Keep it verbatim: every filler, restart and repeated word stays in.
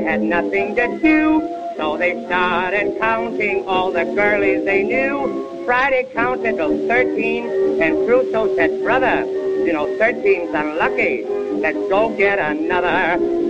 Had nothing to do, so they started counting all the girlies they knew. Friday counted till thirteen, and Crusoe said, brother, you know, thirteen's unlucky. Let's go get another.